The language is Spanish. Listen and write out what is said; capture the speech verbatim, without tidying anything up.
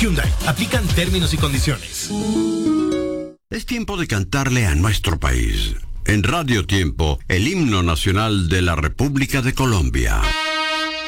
Hyundai. Aplican términos y condiciones. Es tiempo de cantarle a nuestro país. En Radio Tiempo, el himno nacional de la República de Colombia.